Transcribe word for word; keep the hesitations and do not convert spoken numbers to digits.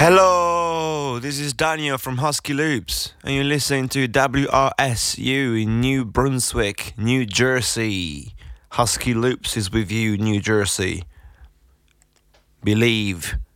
Hello, this is Daniel from Husky Loops, and you're listening to W R S U in New Brunswick, New Jersey. Husky Loops is with you, New Jersey. Believe.